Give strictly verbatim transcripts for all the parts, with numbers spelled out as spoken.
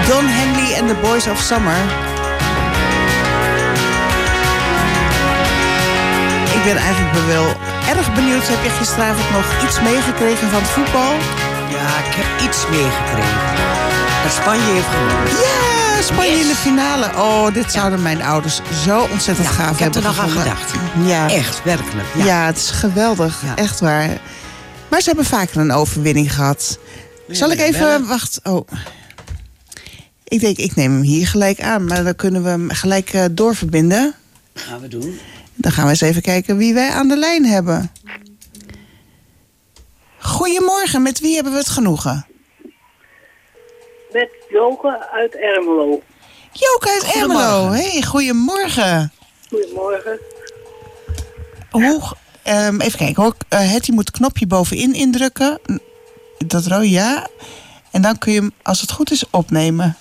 Don Henley en The Boys of Summer. Ik ben eigenlijk wel erg benieuwd. Heb je gisteravond nog iets meegekregen van het voetbal? Ja, ik heb iets meegekregen. Maar Spanje heeft gewonnen. Ja, Spanje yes. in de finale. Oh, dit zouden mijn ouders zo ontzettend ja, gaaf ik hebben gevonden. Ik heb er nog gevonden. aan gedacht. Ja. Echt, werkelijk. Ja, ja het is geweldig. Ja. Echt waar. Maar ze hebben vaker een overwinning gehad. Zal ik even... Wacht. Oh. Ik denk, ik neem hem hier gelijk aan. Maar dan kunnen we hem gelijk uh, doorverbinden. Gaan we doen. Dan gaan we eens even kijken wie wij aan de lijn hebben. Goedemorgen, met wie hebben we het genoegen? Met Joke uit Ermelo. Joke uit Ermelo, hé, hey, goedemorgen. Goedemorgen. Hoe, um, even kijken hoor, uh, Hetty moet het knopje bovenin indrukken. Dat rode, ja. En dan kun je hem, als het goed is, opnemen.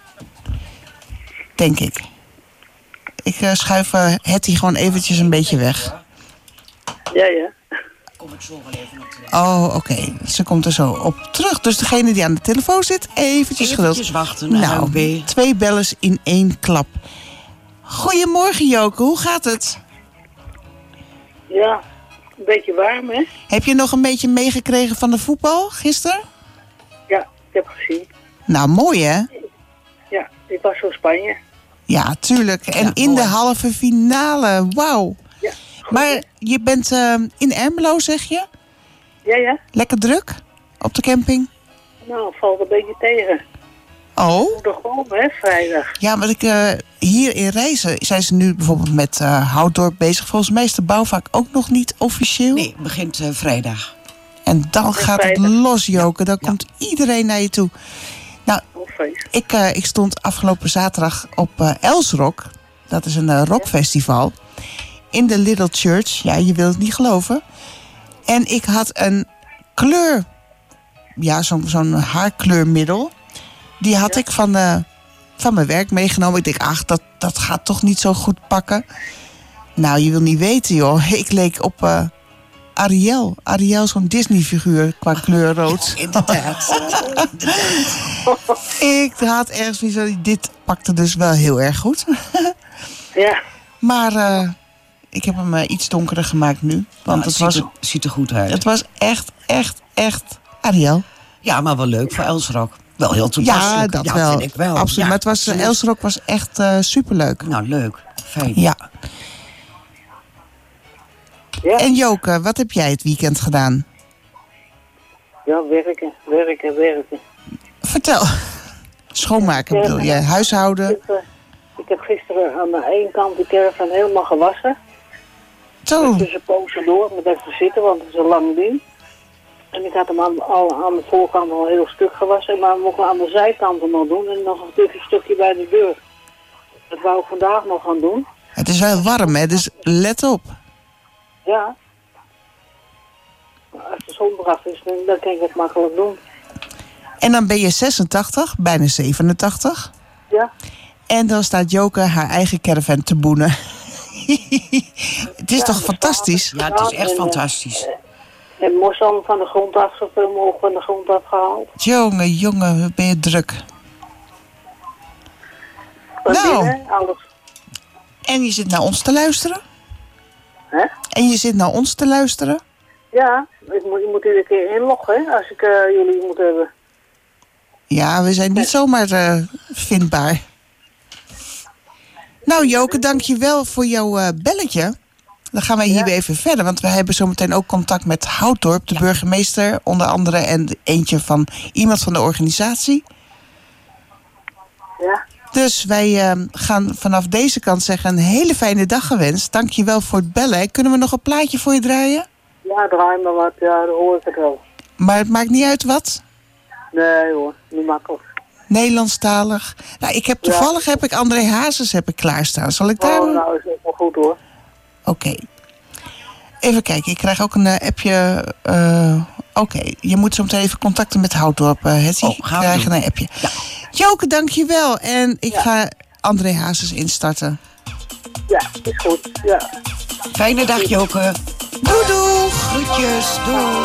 Denk ik. Ik uh, schuif uh, Hetty gewoon eventjes een beetje weg. Ja, ja. Kom ik zo wel even op terug. Oh, oké. Okay. Ze komt er zo op terug. Dus degene die aan de telefoon zit, eventjes geduld. Eventjes wachten. Nou, B. twee bellers in één klap. Goedemorgen, Joke. Hoe gaat het? Ja, een beetje warm, hè? Heb je nog een beetje meegekregen van de voetbal gisteren? Ja, ik heb gezien. Nou, mooi, hè? Ja, ik was voor Spanje. Ja, tuurlijk. En ja, in mooi. De halve finale. Wauw. Ja, maar je bent uh, in Ermelo, zeg je? Ja, ja. Lekker druk op de camping? Nou, valt een beetje tegen. Oh? Moet er gewoon, hè, vrijdag. Ja, want ik, uh, hier in Reizen zijn ze nu bijvoorbeeld met uh, Houtdorp bezig. Volgens mij is de bouwvak ook nog niet officieel. Nee, het begint uh, vrijdag. En dan en gaat vrijdag. Het los, Joke. Dan ja. komt iedereen naar je toe. Nou, ik, uh, ik stond afgelopen zaterdag op uh, Elsrock. Dat is een uh, rockfestival. In de Little Church. Ja, je wilt het niet geloven. En ik had een kleur... Ja, zo'n, zo'n haarkleurmiddel. Die had ja. ik van, uh, van mijn werk meegenomen. Ik denk, ach, dat, dat gaat toch niet zo goed pakken. Nou, je wil niet weten, joh. Ik leek op uh, Ariel. Ariel, zo'n Disney-figuur qua kleur rood. Ja, inderdaad. Ik had ergens wie zo... Dit pakte dus wel heel erg goed. Ja. Maar uh, ik heb hem uh, iets donkerder gemaakt nu. Want nou, het, het was, ziet, er, ziet er goed uit. Het was echt, echt, echt Ariel. Ja, maar wel leuk voor Elsrock. Wel heel toepasselijk. Ja, dat ja, wel. Vind ik wel. Absoluut. Ja, maar het was, uh, Elsrock was echt uh, superleuk. Nou, leuk. Fijn. Ja. ja. En Joke, wat heb jij het weekend gedaan? Ja, werken, werken, werken. Vertel. Schoonmaken bedoel je? Huishouden? Ik heb, uh, ik heb gisteren aan de ene kant de caravan helemaal gewassen. Zo. Dus een poosje door met even zitten, want het is een lang ding. En ik had hem aan, al, aan de voorkant al een heel stuk gewassen, maar we mochten aan de zijkanten nog doen en nog een stukje bij de deur. Dat wou ik vandaag nog gaan doen. Het is wel warm, hè? Dus let op. Ja. Als de zon eraf is, dan kan ik het makkelijk doen. En dan ben je zesentachtig, bijna zevenentachtig. Ja. En dan staat Joke haar eigen caravan te boenen. Het is ja, toch fantastisch? Ja, het is echt en, fantastisch. En, en mosam van de grond af, zoveel mogelijk van de grond afgehaald. Jongen, jongen, wat ben je druk. Van nou, binnen, alles. En je zit naar ons te luisteren? Hè? En je zit naar ons te luisteren? Ja, ik moet, je moet iedere keer inloggen, hè, als ik uh, jullie moet hebben. Ja, we zijn niet zomaar uh, vindbaar. Nou, Joke, dank je wel voor jouw uh, belletje. Dan gaan wij hier ja. weer even verder, want we hebben zometeen ook contact met Houtdorp, de ja. burgemeester, onder andere, en eentje van iemand van de organisatie. Ja. Dus wij uh, gaan vanaf deze kant zeggen een hele fijne dag gewenst. Dank je wel voor het bellen. Kunnen we nog een plaatje voor je draaien? Ja, draai maar wat. Ja, dat hoor ik het wel. Maar het maakt niet uit wat? Nee hoor, niet makkelijk. Nederlandstalig. Nou, ik heb toevallig ja. heb ik André Hazes heb ik klaarstaan. Zal ik daar... Oh, nou is het wel goed hoor. Oké. Okay. Even kijken, ik krijg ook een uh, appje. Uh, Oké, okay. Je moet zo meteen even contacten met Houtdorp, uh, Hetty. Oh, gaan we krijg doen. een appje. Ja. Joke, dank je wel. En ik ja. ga André Hazes instarten. Ja, is goed. Ja. Fijne dag, Joke. Doei, doeg. Groetjes, doei.